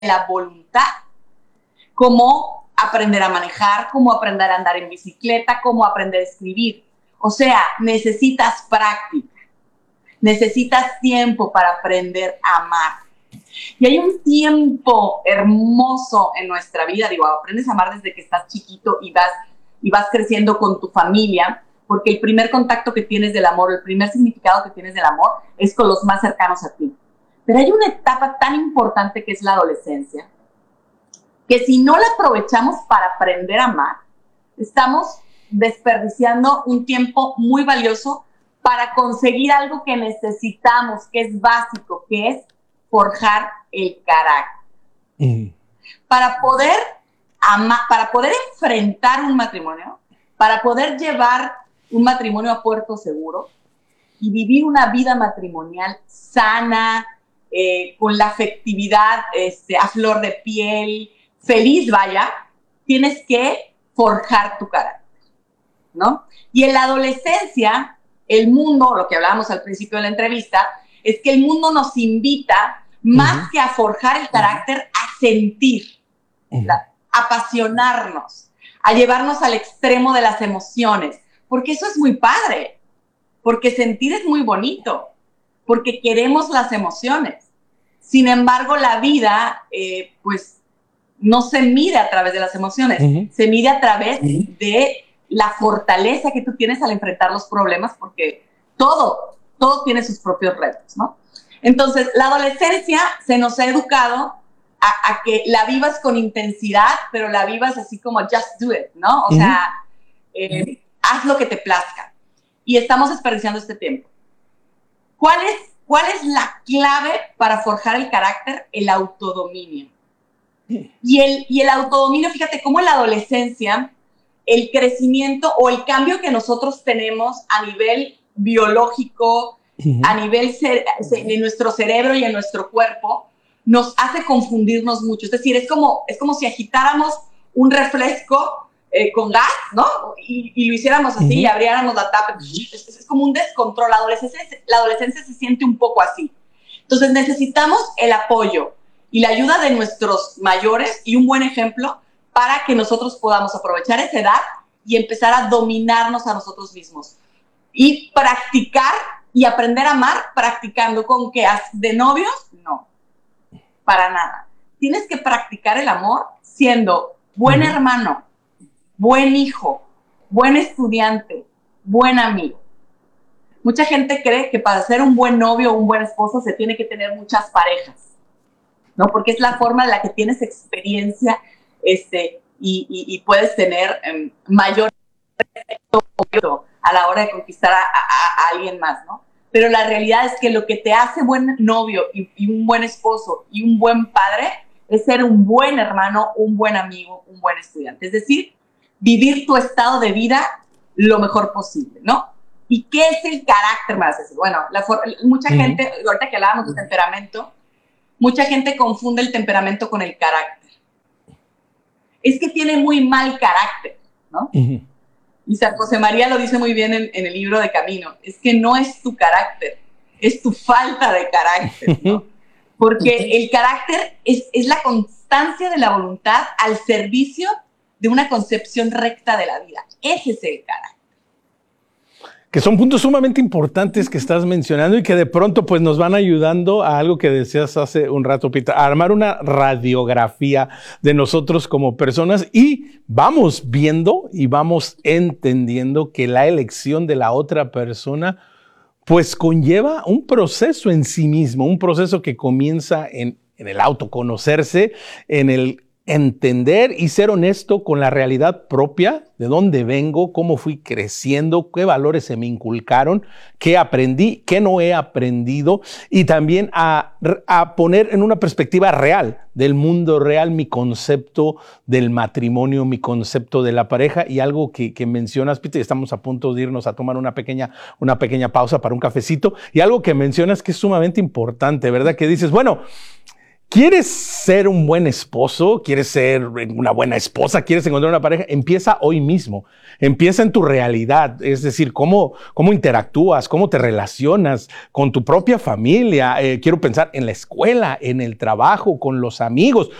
la voluntad, como aprender a manejar, como aprender a andar en bicicleta, como aprender a escribir. O sea, necesitas práctica, necesitas tiempo para aprender a amar. Y hay un tiempo hermoso en nuestra vida, digo, aprendes a amar desde que estás chiquito y vas creciendo con tu familia, porque el primer contacto que tienes del amor, el primer significado que tienes del amor es con los más cercanos a ti. Pero hay una etapa tan importante que es la adolescencia, que si no la aprovechamos para aprender a amar, estamos desperdiciando un tiempo muy valioso para conseguir algo que necesitamos, que es básico, que es forjar el carácter. Para poder amar, para poder enfrentar un matrimonio, para poder llevar un matrimonio a puerto seguro y vivir una vida matrimonial sana, con la afectividad a flor de piel, feliz, vaya, tienes que forjar tu carácter, ¿no? Y en la adolescencia, el mundo, lo que hablábamos al principio de la entrevista, es que el mundo nos invita más que a forjar el carácter, a sentir, a apasionarnos, a llevarnos al extremo de las emociones, porque eso es muy padre, porque sentir es muy bonito, porque queremos las emociones. Sin embargo, la vida, pues, no se mide a través de las emociones, se mide a través de la fortaleza que tú tienes al enfrentar los problemas, porque todo tiene sus propios retos, ¿no? Entonces, la adolescencia se nos ha educado a que la vivas con intensidad, pero la vivas así como just do it, ¿no? O sea, haz lo que te plazca. Y estamos desperdiciando este tiempo. ¿Cuál es la clave para forjar el carácter? El autodominio. Y el autodominio, fíjate cómo en la adolescencia el crecimiento o el cambio que nosotros tenemos a nivel biológico, a nivel de nuestro cerebro y en nuestro cuerpo, nos hace confundirnos mucho. Es decir, es como si agitáramos un refresco con gas, ¿no? Y lo hiciéramos así y abriéramos la tapa. Es como un descontrol. La adolescencia se siente un poco así. Entonces necesitamos el apoyo y la ayuda de nuestros mayores y un buen ejemplo para que nosotros podamos aprovechar esa edad y empezar a dominarnos a nosotros mismos. Y practicar y aprender a amar practicando. ¿Con qué? ¿De novios? No, para nada. Tienes que practicar el amor siendo buen hermano, buen hijo, buen estudiante, buen amigo. Mucha gente cree que para ser un buen novio o un buen esposo se tiene que tener muchas parejas, ¿no? Porque es la forma en la que tienes experiencia y puedes tener mayor efecto a la hora de conquistar a alguien más, ¿no? Pero la realidad es que lo que te hace buen novio y un buen esposo y un buen padre es ser un buen hermano, un buen amigo, un buen estudiante. Es decir, vivir tu estado de vida lo mejor posible, ¿no? ¿Y qué es el carácter? Me vas a decir, bueno, mucha gente, ahorita que hablábamos de temperamento, mucha gente confunde el temperamento con el carácter. Es que tiene muy mal carácter, ¿no? Y San José María lo dice muy bien en el libro de Camino. Es que no es tu carácter, es tu falta de carácter, ¿no? Porque el carácter es la constancia de la voluntad al servicio de una concepción recta de la vida. Ese es el carácter. Que son puntos sumamente importantes que estás mencionando y que de pronto pues nos van ayudando a algo que decías hace un rato, Pita, a armar una radiografía de nosotros como personas y vamos viendo y vamos entendiendo que la elección de la otra persona pues conlleva un proceso en sí mismo, un proceso que comienza en el autoconocerse, en el entender y ser honesto con la realidad propia, de dónde vengo, cómo fui creciendo, qué valores se me inculcaron, qué aprendí, qué no he aprendido, y también a poner en una perspectiva real del mundo real mi concepto del matrimonio, mi concepto de la pareja. Y algo que mencionas, Peter, y estamos a punto de irnos a tomar una pequeña pausa para un cafecito, y algo que mencionas que es sumamente importante, ¿verdad? Que dices, bueno, ¿Quieres ser un buen esposo? ¿Quieres ser una buena esposa? ¿Quieres encontrar una pareja? Empieza hoy mismo. Empieza en tu realidad. Es decir, cómo interactúas, cómo te relacionas con tu propia familia. Quiero pensar en la escuela, en el trabajo, con los amigos.